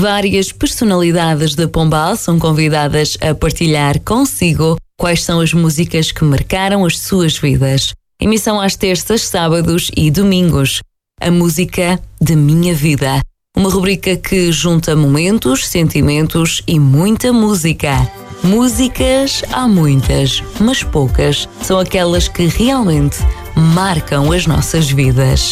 Várias personalidades de Pombal são convidadas a partilhar consigo quais são as músicas que marcaram as suas vidas. Emissão às terças, sábados e domingos. A música de minha vida. Uma rubrica que junta momentos, sentimentos e muita música. Músicas há muitas, mas poucas são aquelas que realmente marcam as nossas vidas.